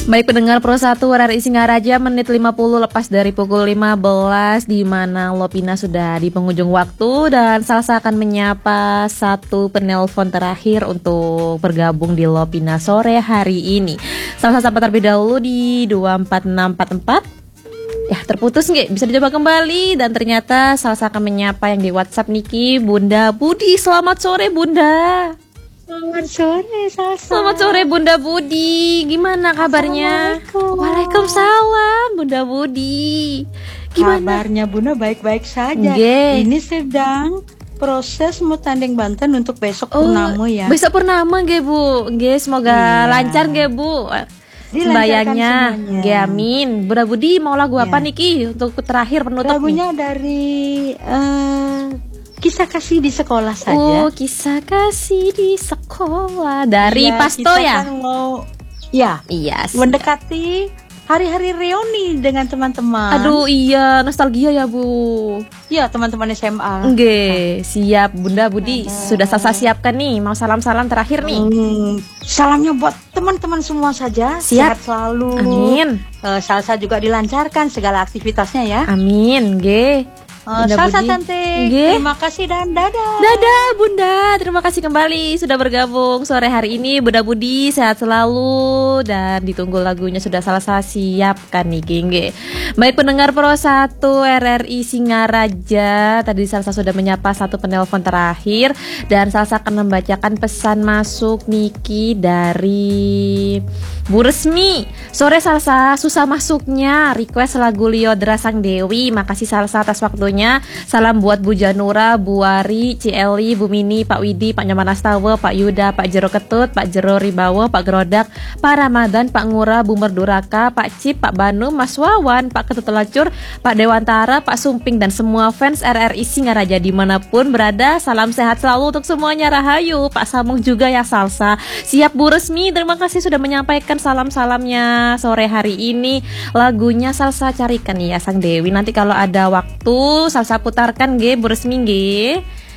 Baik pendengar Pro 1 RRI Singaraja, menit 50 lepas dari pukul 15, di mana Lopina sudah di penghujung waktu dan Salsa akan menyapa satu penelpon terakhir untuk bergabung di Lopina sore hari ini. Salsa sapa terlebih dahulu di 24644. Ya, terputus nggak? Bisa dicoba kembali. Dan ternyata Salsa akan menyapa yang di WhatsApp Niki, Bunda Budi. Selamat sore Bunda. Selamat sore Salsa. Selamat sore Bunda Budi. Gimana kabarnya? Waalaikumsalam Bunda Budi. Gimana kabarnya Bunda? Baik-baik saja. Ini sedang proses mau tanding Banten untuk besok purnama ya. Besok purnama nggih Bu. Nggih, semoga lancar nggih Bu. Sembayangnya, amin. Bunda Budi mau lagu apa niki untuk terakhir penutup? Lagunya dari Kisah Kasih di Sekolah saja. Kisah Kasih di Sekolah dari Pasto ya. Kan mau, mendekati hari-hari reuni dengan teman-teman. Aduh iya, nostalgia ya Bu. Iya, teman-teman SMA. Oke, siap Bunda Budi. Sudah Salsa siapkan nih. Mau salam-salam terakhir nih. Salamnya buat teman-teman semua saja. Siap. Sehat selalu. Amin. Salsa juga dilancarkan segala aktivitasnya ya. Amin. Salsa cantik. Terima kasih dan dadah. Dadah Bunda. Terima kasih kembali sudah bergabung sore hari ini. Bunda Budi sehat selalu dan ditunggu lagunya sudah Salsa siapkan nih Gengge. Baik pendengar Pro 1 RRI Singaraja, tadi Salsa sudah menyapa satu penelpon terakhir dan Salsa akan membacakan pesan masuk Niki dari Bu Resmi. Sore Salsa, susah masuknya. Request lagu Liodra Sang Dewi. Makasih Salsa atas waktunya. Salam buat Bu Janura, Bu Wari, Cieli, Bu Mini, Pak Widi, Pak Nyoman Astawa, Pak Yuda, Pak Jero Ketut, Pak Jero Ribawa, Pak Gerodak, Pak Ramadan, Pak Ngura, Bu Merduraka, Pak Cip, Pak Banu, Mas Wawan, Pak Ketut Lacur, Pak Dewantara, Pak Sumping dan semua fans RRI Singaraja dimanapun berada. Salam sehat selalu untuk semuanya. Rahayu. Pak Samung juga ya Salsa. Siap Bu Resmi. Terima kasih sudah menyampaikan salam-salamnya sore hari ini. Lagunya Salsa carikan ya Sang Dewi. Nanti kalau ada waktu Salsa putarkan nggih Bu Resmi nggih.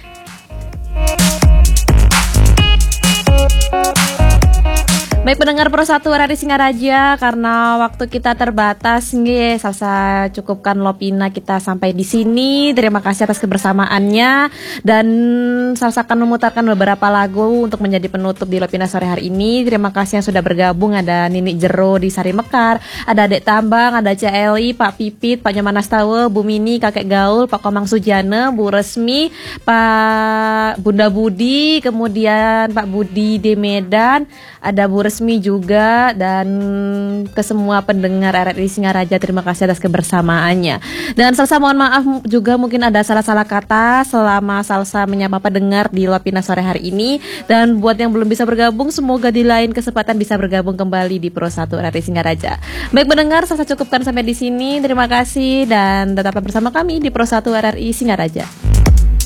Baik pendengar Pro 1 RRI Singaraja, karena waktu kita terbatas nggih, Salsa cukupkan Lopina kita sampai di sini. Terima kasih atas kebersamaannya dan Salsa akan memutarkan beberapa lagu untuk menjadi penutup di Lopina sore hari ini. Terima kasih yang sudah bergabung. Ada Nini Jero di Sari Mekar, ada Adek Tambang, ada Cieli, Pak Pipit, Pak Nyoman Astawa, Bu Mini, Kakek Gaul, Pak Komang Sujana, Bu Resmi, Pak Bunda Budi, kemudian Pak Budi di Medan, ada Bu Resmi juga, dan ke semua pendengar RRI Singaraja terima kasih atas kebersamaannya. Dan Salsa mohon maaf juga mungkin ada salah-salah kata selama Salsa menyapa pendengar di Lopina sore hari ini. Dan buat yang belum bisa bergabung, semoga di lain kesempatan bisa bergabung kembali di Pro 1 RRI Singaraja. Baik pendengar, Salsa cukupkan sampai di sini. Terima kasih dan tetaplah bersama kami di Pro 1 RRI Singaraja.